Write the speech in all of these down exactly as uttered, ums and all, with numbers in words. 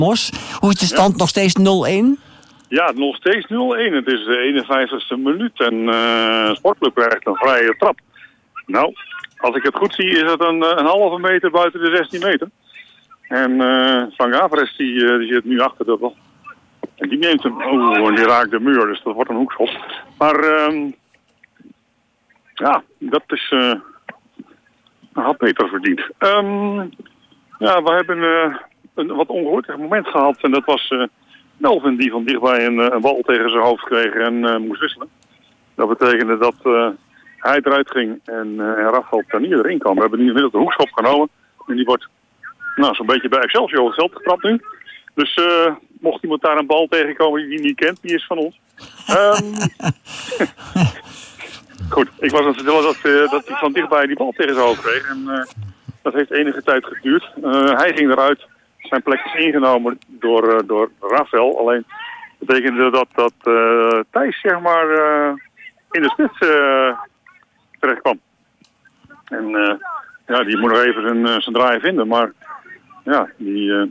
Mos. Hoe is de stand? Ja. Nog steeds nul-een? Ja, nog steeds nul-een. Het is de eenenvijftigste minuut en uh, Sportclub krijgt een vrije trap. Nou, als ik het goed zie is het een, een halve meter buiten de zestien meter. En uh, Frank Averes die, uh, die zit nu achter dat wel. En die neemt hem, oh, en die raakt de muur, dus dat wordt een hoekschop. Maar um, ja, dat is uh, een had beter verdiend. Um, ja, we hebben uh, een wat ongelukkig moment gehad en dat was uh, Melvin die van dichtbij een, een bal tegen zijn hoofd kreeg en uh, moest wisselen. Dat betekende dat uh, hij eruit ging en, uh, en Rafael daar niet erin kwam. We hebben nu inmiddels de hoekschop genomen en die wordt nou, zo'n beetje bij Excelsior het veld getrapt nu. Dus uh, mocht iemand daar een bal tegenkomen die hij niet kent, die is van ons. Um, goed, ik was aan het vertellen dat, uh, dat hij van dichtbij die bal tegen zijn hoofd kreeg. En uh, dat heeft enige tijd geduurd. Uh, hij ging eruit. Zijn plek is ingenomen door, uh, door Rafael. Alleen betekende dat dat uh, Thijs zeg maar uh, in de spits uh, terecht kwam. En uh, ja, die moet nog even zijn, uh, zijn draai vinden. Maar ja, die... Uh,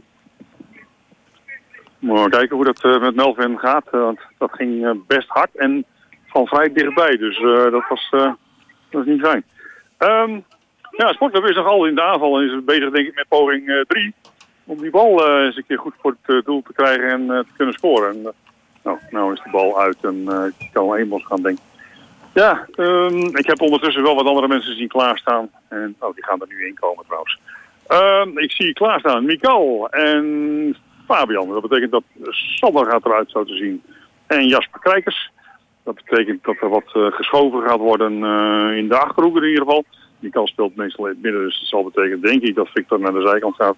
Moeten we kijken hoe dat uh, met Melvin gaat. Uh, want dat ging uh, best hard en van vrij dichtbij. Dus uh, dat, was, uh, dat was niet fijn. Um, ja, Sportclub is nog al in de aanval en is bezig denk ik met poging drie. Uh, om die bal uh, eens een keer goed voor het uh, doel te krijgen en uh, te kunnen scoren. En, uh, nou, nou is de bal uit en uh, ik kan wel eenmaal gaan denken. Ja, um, ik heb ondertussen wel wat andere mensen zien klaarstaan. En oh, die gaan er nu in komen trouwens. Um, ik zie klaarstaan Mikael en Fabian. Dat betekent dat Sander gaat eruit zo te zien. En Jasper Krijkers. Dat betekent dat er wat uh, geschoven gaat worden uh, in de Achterhoek in ieder geval. Mikael speelt meestal in het midden, dus dat zal betekenen denk ik dat Victor naar de zijkant gaat.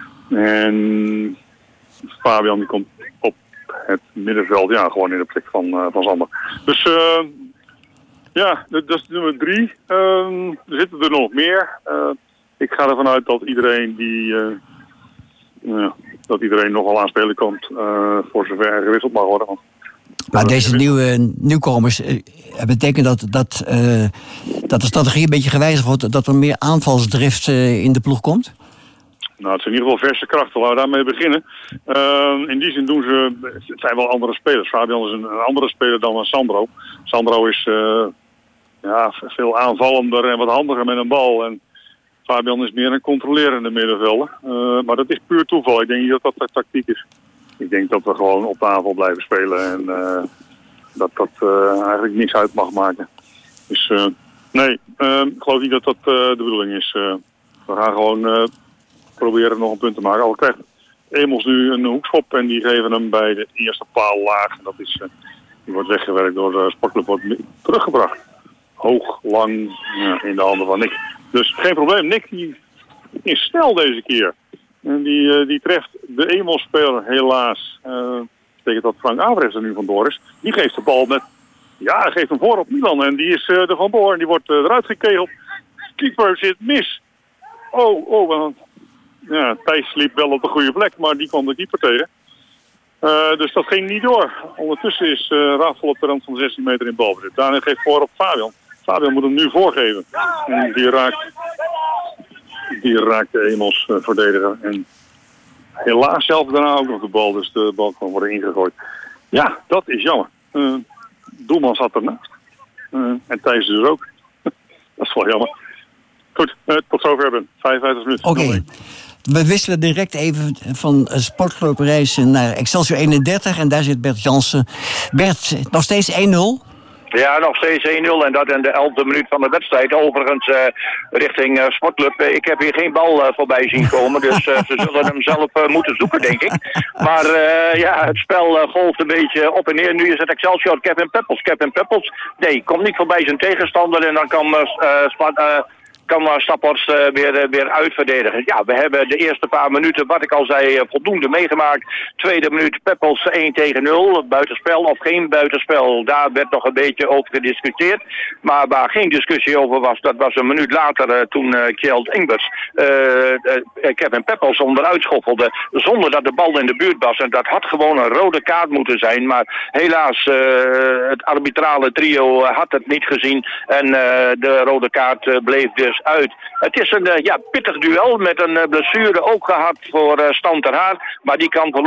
En Fabian die komt op het middenveld, ja, gewoon in de plek van, uh, van Sander. Dus uh, ja, dat, dat is nummer drie. Uh, er zitten er nog meer. Uh, ik ga ervan uit dat iedereen die... Uh, uh, dat iedereen nogal aan spelen komt uh, voor zover er gewisseld mag worden. Want maar deze nieuwe nieuwkomers uh, betekent dat, dat, uh, dat de strategie een beetje gewijzigd wordt, dat er meer aanvalsdrift uh, in de ploeg komt? Nou, het zijn in ieder geval verse krachten. Laten we daarmee beginnen. Uh, in die zin doen ze, het zijn wel andere spelers. Fabian is een, een andere speler dan Sandro. Sandro is uh, ja, veel aanvallender en wat handiger met een bal. En Fabian is meer een controlerende middenvelder. Uh, maar dat is puur toeval. Ik denk niet dat dat de tactiek is. Ik denk dat we gewoon op de aanval blijven spelen. En uh, dat dat uh, eigenlijk niks uit mag maken. Dus uh, nee, uh, ik geloof niet dat dat uh, de bedoeling is. Uh, we gaan gewoon uh, proberen nog een punt te maken. Al krijgt Emels nu een hoekschop en die geven hem bij de eerste paal laag. En dat is, uh, die wordt weggewerkt door de Sportclub, wordt teruggebracht. Hoog, lang, ja, in de handen van Nick. Dus geen probleem. Nick die is snel deze keer. En die, uh, die treft de Emels-speler helaas. Uh, betekent dat Frank Averes er nu vandoor is. Die geeft de bal met... Ja, hij geeft hem voor op Milan. En die is uh, er vandoor. En die wordt uh, eruit gekegeld. Keeper zit mis. Oh, oh. Uh, ja, Thijs liep wel op de goede plek. Maar die kwam de keeper tegen. Uh, dus dat ging niet door. Ondertussen is uh, Rafael op de rand van de zestien meter in balbezit. Daniel geeft voor op Fabian. Fabian moet hem nu voorgeven. En die raakt, die raakt de Emels uh, verdediger. En helaas zelf daarna ook nog de bal. Dus de bal kan worden ingegooid. Ja, dat is jammer. Uh, Doelman zat ernaast. Uh, en Thijs dus ook. Dat is wel jammer. Goed, uh, tot zover Ben. vijfenvijftig minuten. Oké. Okay. We wisselen direct even van Sportclub Racen naar Excelsior eenendertig. En daar zit Bert Jansen. Bert, nog steeds één nul? Ja, nog steeds één nul en dat in de elfde minuut van de wedstrijd. Overigens uh, richting uh, Sportclub. Uh, ik heb hier geen bal uh, voorbij zien komen, dus uh, ze zullen hem zelf uh, moeten zoeken, denk ik. Maar uh, ja, het spel uh, golft een beetje op en neer. Nu is het Excelsior, Kevin Peppels. Kevin Peppels, nee, komt niet voorbij zijn tegenstander en dan kan uh, Spart... Uh, kan uh, Staphorst uh, weer, uh, weer uitverdedigen. Ja, we hebben de eerste paar minuten, wat ik al zei, uh, voldoende meegemaakt. Tweede minuut Peppels één tegen nul. Buitenspel of geen buitenspel. Daar werd nog een beetje over gediscussieerd. Maar waar geen discussie over was, dat was een minuut later uh, toen uh, Kjeld Ingberts uh, uh, Kevin Peppels onderuit schoffelde. Zonder dat de bal in de buurt was. En dat had gewoon een rode kaart moeten zijn. Maar helaas, uh, het arbitrale trio had het niet gezien. En uh, de rode kaart uh, bleef dus dus uit. Het is een uh, ja, pittig duel met een uh, blessure ook gehad voor uh, Stan ter Haar. Maar die kan